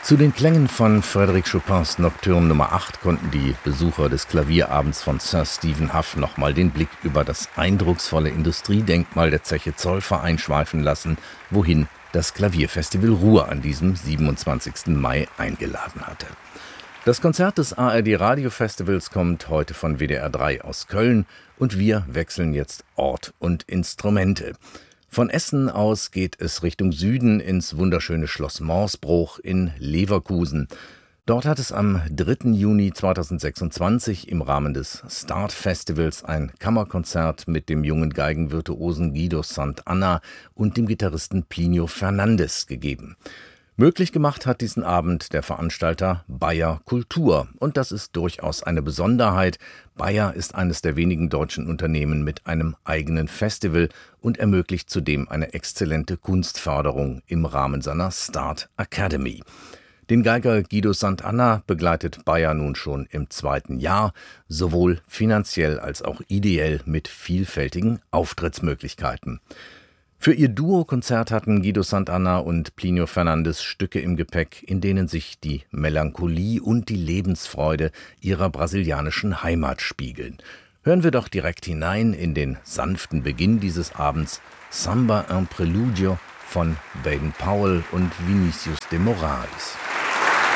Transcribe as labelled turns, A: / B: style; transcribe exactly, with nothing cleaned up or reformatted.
A: Zu den Klängen von Frédéric Chopins Nocturne Nummer acht konnten die Besucher des Klavierabends von Sir Stephen Hough nochmal den Blick über das eindrucksvolle Industriedenkmal der Zeche Zollverein schweifen lassen, wohin das Klavierfestival Ruhr an diesem siebenundzwanzigsten Mai eingeladen hatte. Das Konzert des A R D Radiofestivals kommt heute von W D R drei aus Köln und wir wechseln jetzt Ort und Instrumente. Von Essen aus geht es Richtung Süden ins wunderschöne Schloss Morsbruch in Leverkusen. Dort hat es am dritten Juni zweitausendsechsundzwanzig im Rahmen des Start Festivals ein Kammerkonzert mit dem jungen Geigenvirtuosen Guido Sant'Anna und dem Gitarristen Plinio Fernandes gegeben. Möglich gemacht hat diesen Abend der Veranstalter Bayer Kultur. Und das ist durchaus eine Besonderheit. Bayer ist eines der wenigen deutschen Unternehmen mit einem eigenen Festival und ermöglicht zudem eine exzellente Kunstförderung im Rahmen seiner Start Academy. Den Geiger Guido Sant'Anna begleitet Bayer nun schon im zweiten Jahr, sowohl finanziell als auch ideell mit vielfältigen Auftrittsmöglichkeiten. Für ihr Duo-Konzert hatten Guido Sant'Anna und Plinio Fernandes Stücke im Gepäck, in denen sich die Melancholie und die Lebensfreude ihrer brasilianischen Heimat spiegeln. Hören wir doch direkt hinein in den sanften Beginn dieses Abends, Samba un Preludio von Baden Powell und Vinicius de Moraes.